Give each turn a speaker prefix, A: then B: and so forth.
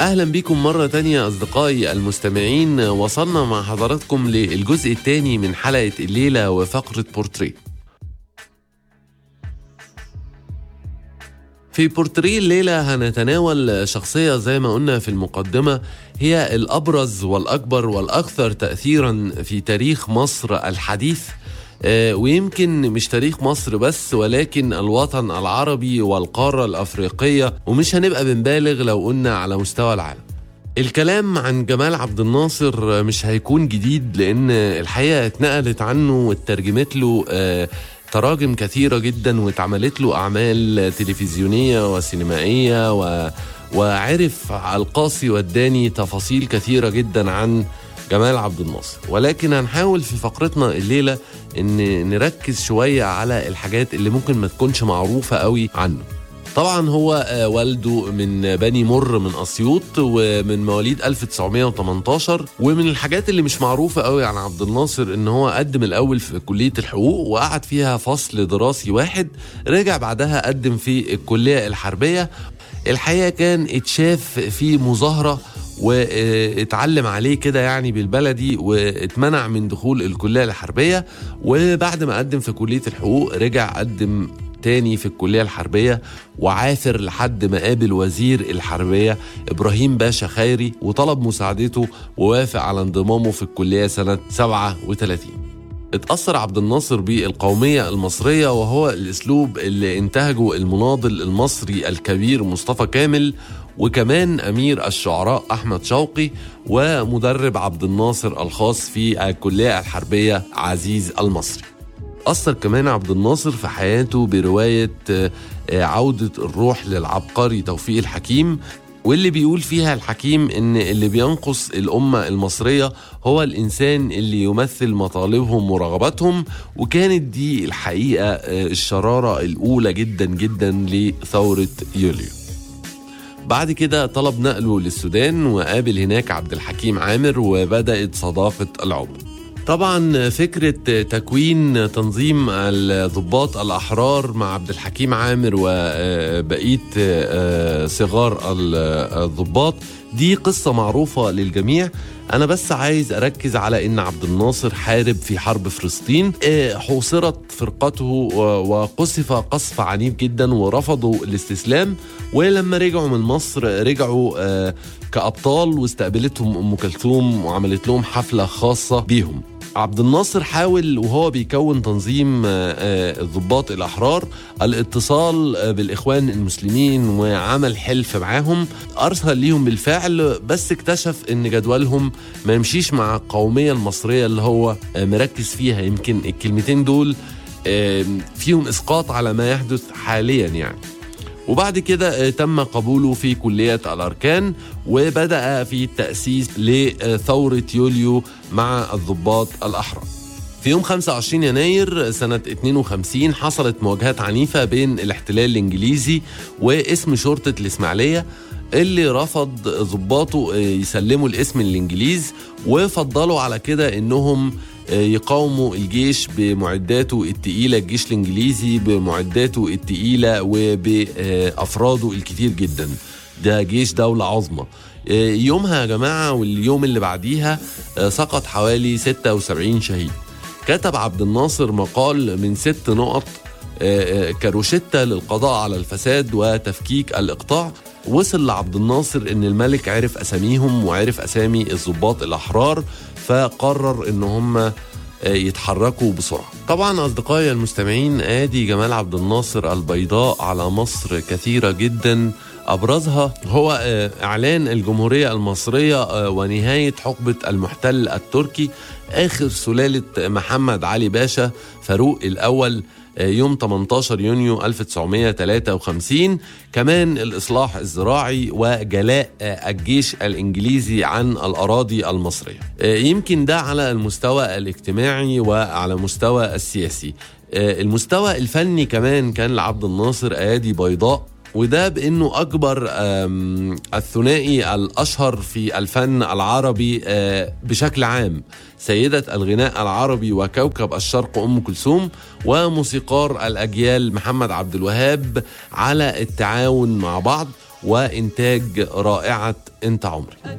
A: أهلا بكم مرة تانية أصدقائي المستمعين. وصلنا مع حضراتكم للجزء الثاني من حلقة الليلة وفقرة بورتريه. في بورتريه الليلة هنتناول شخصية زي ما قلنا في المقدمة هي الأبرز والأكبر والأكثر تأثيرا في تاريخ مصر الحديث، ويمكن مش تاريخ مصر بس ولكن الوطن العربي والقارة الأفريقية، ومش هنبقى بنبالغ لو قلنا على مستوى العالم. الكلام عن جمال عبد الناصر مش هيكون جديد، لأن الحقيقة اتنقلت عنه واترجمت له تراجم كثيرة جدا، واتعملت له أعمال تلفزيونية وسينمائية، وعرف القاصي والداني تفاصيل كثيرة جدا عن جمال عبد الناصر. ولكن هنحاول في فقرتنا الليلة إن نركز شوية على الحاجات اللي ممكن ما تكونش معروفة قوي عنه. طبعا هو والده من بني مر من أسيوط، ومن مواليد 1918. ومن الحاجات اللي مش معروفة قوي عن عبد الناصر إن هو قدم الأول في كلية الحقوق وقعد فيها فصل دراسي واحد، رجع بعدها قدم في الكلية الحربية. الحقيقة كان اتشاف في مظاهرة واتعلم عليه كده يعني بالبلدي، واتمنع من دخول الكلية الحربية. وبعد ما قدم في كلية الحقوق رجع قدم تاني في الكلية الحربية، وعافر لحد ما قابل وزير الحربية إبراهيم باشا خيري وطلب مساعدته، ووافق على انضمامه في الكلية سنة 37. اتأثر عبد الناصر بالقومية المصرية، وهو الأسلوب اللي انتهجه المناضل المصري الكبير مصطفى كامل، وكمان أمير الشعراء أحمد شوقي، ومدرب عبد الناصر الخاص في الكلية الحربية عزيز المصري. أثر كمان عبد الناصر في حياته برواية عودة الروح للعبقري توفيق الحكيم، واللي بيقول فيها الحكيم إن اللي بينقص الأمة المصرية هو الإنسان اللي يمثل مطالبهم ورغباتهم. وكانت دي الحقيقة الشرارة الأولى جدا جدا لثورة يوليو. بعد كده طلب نقله للسودان، وقابل هناك عبد الحكيم عامر، وبدأت صداقة العمر. طبعا فكرة تكوين تنظيم الضباط الأحرار مع عبد الحكيم عامر وبقية صغار الضباط دي قصة معروفة للجميع. أنا بس عايز أركز على إن عبد الناصر حارب في حرب فلسطين، حوصرت فرقته وقصف قصف عنيف جدا، ورفضوا الاستسلام. ولما رجعوا من مصر رجعوا كأبطال، واستقبلتهم أم كلثوم وعملت لهم حفلة خاصة بيهم. عبد الناصر حاول وهو بيكون تنظيم الضباط الأحرار الاتصال بالإخوان المسلمين، وعمل حلف معاهم، أرسل ليهم بالفعل، بس اكتشف إن جدولهم ما يمشيش مع القومية المصرية اللي هو مركز فيها. يمكن الكلمتين دول فيهم إسقاط على ما يحدث حاليا يعني. وبعد كده تم قبوله في كلية الأركان، وبدأ في التأسيس لثورة يوليو مع الضباط الأحرار. في يوم 25 يناير سنة 52 حصلت مواجهات عنيفة بين الاحتلال الإنجليزي واسم شرطة الإسماعيلية، اللي رفض ضباطه يسلموا الاسم الإنجليز، وفضلوا على كده إنهم يقاوموا الجيش بمعداته التقيلة، الجيش الإنجليزي بمعداته التقيلة وبأفراده الكتير جدا. ده جيش دولة عظمى. يومها يا جماعة واليوم اللي بعديها سقط حوالي 76 شهيد. كتب عبد الناصر مقال من 6 نقط كروشتة للقضاء على الفساد وتفكيك الإقطاع. وصل لعبد الناصر إن الملك عرف أساميهم وعرف أسامي الضباط الأحرار، فقرر إن هم يتحركوا بسرعة. طبعا أصدقائي المستمعين، آدي جمال عبد الناصر البيضاء على مصر كثيرة جدا، أبرزها هو إعلان الجمهورية المصرية ونهاية حقبة المحتل التركي، آخر سلالة محمد علي باشا فاروق الأول يوم 18 يونيو 1953. كمان الإصلاح الزراعي وجلاء الجيش الإنجليزي عن الأراضي المصرية. يمكن ده على المستوى الاجتماعي وعلى مستوى السياسي. المستوى الفني كمان كان لعبد الناصر أيادي بيضاء، وده بأنه أكبر الثنائي الأشهر في الفن العربي بشكل عام، سيدة الغناء العربي وكوكب الشرق أم كلثوم، وموسيقار الأجيال محمد عبد الوهاب، على التعاون مع بعض. وإنتاج رائعة أنت عمري.